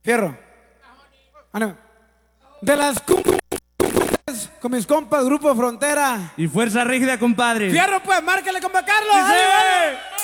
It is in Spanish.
Fierro. Bueno, de las cumbias con mis compas, Grupo Frontera. Y Fuerza Rígida, compadre. Fierro, pues, márcale, compa Carlos. ¡Dice! ¡Ahí, vale!